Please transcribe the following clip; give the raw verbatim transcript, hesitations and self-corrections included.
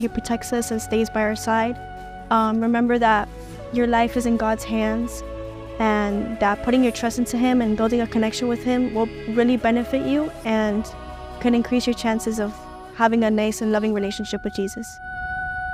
He protects us and stays by our side. Um, remember that your life is in God's hands, and that putting your trust into Him and building a connection with Him will really benefit you and can increase your chances of having a nice and loving relationship with Jesus.